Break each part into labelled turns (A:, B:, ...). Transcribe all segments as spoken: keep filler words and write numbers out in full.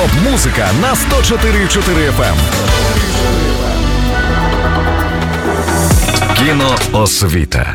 A: Топ-музика на сто чотири і чотири еф ем. Кіноосвіта.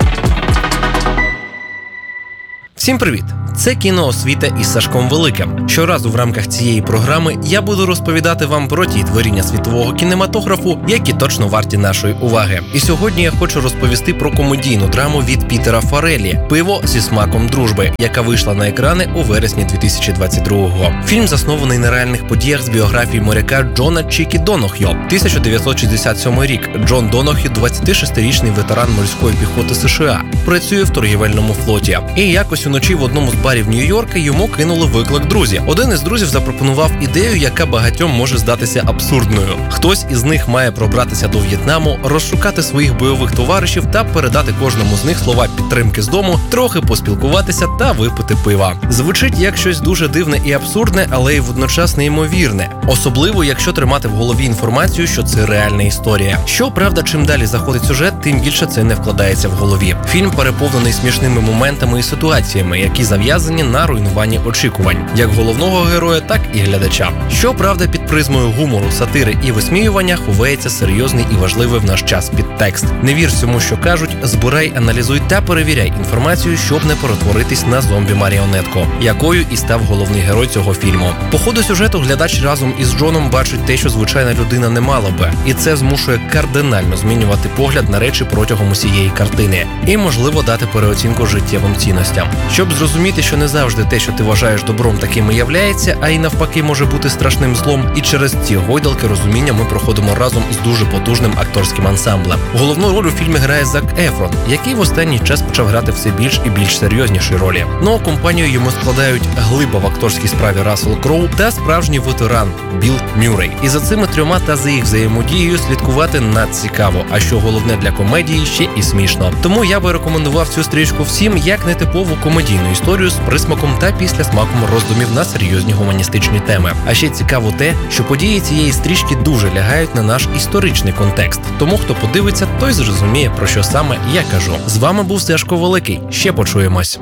B: Всім привіт! Це «Кіноосвіта» із Сашком Великим. Щоразу в рамках цієї програми я буду розповідати вам про ті творіння світового кінематографу, які точно варті нашої уваги. І сьогодні я хочу розповісти про комедійну драму від Пітера Фарреллі «Пиво зі смаком дружби», яка вийшла на екрани у вересні дві тисячі двадцять другого. Фільм заснований на реальних подіях з біографії моряка Джона Чікі Донох'ю. тисяча дев'ятсот шістдесят сьомий рік. Джон Донох'ю – двадцятишестирічний ветеран морської піхоти США. Працює в торгівельному флоті. І якось уночі в одному з барів Нью-Йорка йому кинули виклик друзі. Один із друзів запропонував ідею, яка багатьом може здатися абсурдною. Хтось із них має пробратися до В'єтнаму, розшукати своїх бойових товаришів та передати кожному з них слова підтримки з дому, трохи поспілкуватися та випити пива. Звучить як щось дуже дивне і абсурдне, але й водночас неймовірне. Особливо, якщо тримати в голові інформацію, що це реальна історія. Щоправда, чим далі заходить сюжет, тим більше це не вкладається в голові. Фільм переповнений смішними моментами і ситуаціями, які зав'язані на руйнуванні очікувань, як головного героя, так і глядача. Щоправда, під призмою гумору, сатири і висміювання ховається серйозний і важливий в наш час підтекст. Не вір всьому, що кажуть, збирай, аналізуй та перевіряй інформацію, щоб не перетворитись на зомбі-маріонетку, якою і став головний герой цього фільму. По ходу сюжету глядач разом із Джоном бачить те, що звичайна людина не мала би, і це змушує кардинально змінювати погляд на речі протягом усієї картини. І, можливо, дати переоцінку життєвим цінностям. Щоб зрозуміти, що не завжди те, що ти вважаєш добром, таким і являється, а й навпаки може бути страшним злом. І через ці гойдалки розуміння ми проходимо разом із дуже потужним акторським ансамблем. Головну роль у фільмі грає Зак Ефрон, який в останній час почав грати все більш і більш серйозніші ролі. Ну а компанію йому складають глиба в акторській справі Рассел Кроу та справжній ветеран Білл Мюррей. І за цими трьома та за їх взаємодією слідкувати надцікаво, а що головне для комедії, ще і смішно. Тому я би рекомендував цю стрічку всім як нетипову комедійну історію з присмаком та після смаком роздумів на серйозні гуманістичні теми. А ще цікаво те, що події цієї стрічки дуже лягають на наш історичний контекст. Тому хто подивиться, той зрозуміє, про що саме я кажу. З вами був Сашко Великий. Ще почуємось.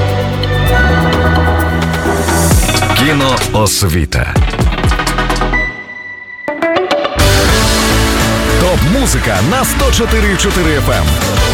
A: Кіноосвіта. Топ-музика на сто чотири і чотири еф ем.